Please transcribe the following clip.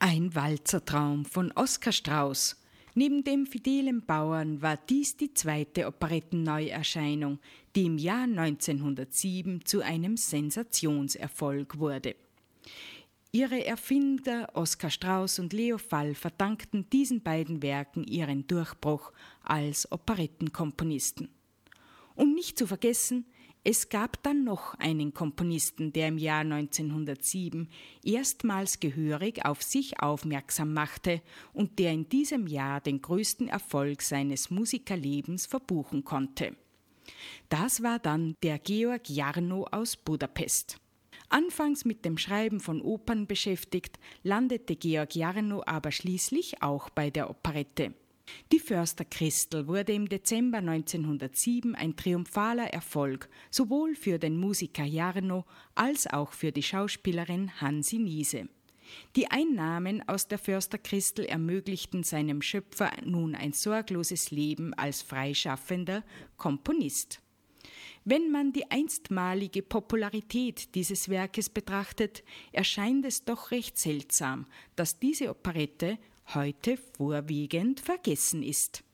Ein Walzertraum von Oskar Strauß. Neben dem fidelen Bauern war dies die zweite Operettenneuerscheinung, die im Jahr 1907 zu einem Sensationserfolg wurde. Ihre Erfinder Oskar Strauß und Leo Fall verdankten diesen beiden Werken ihren Durchbruch als Operettenkomponisten. Und nicht zu vergessen, es gab dann noch einen Komponisten, der im Jahr 1907 erstmals gehörig auf sich aufmerksam machte und der in diesem Jahr den größten Erfolg seines Musikerlebens verbuchen konnte. Das war dann der Georg Jarno aus Budapest. Anfangs mit dem Schreiben von Opern beschäftigt, landete Georg Jarno aber schließlich auch bei der Operette. Die Förster Christel wurde im Dezember 1907 ein triumphaler Erfolg, sowohl für den Musiker Jarno als auch für die Schauspielerin Hansi Niese. Die Einnahmen aus der Förster Christel ermöglichten seinem Schöpfer nun ein sorgloses Leben als freischaffender Komponist. Wenn man die einstmalige Popularität dieses Werkes betrachtet, erscheint es doch recht seltsam, dass diese Operette heute vorwiegend vergessen ist.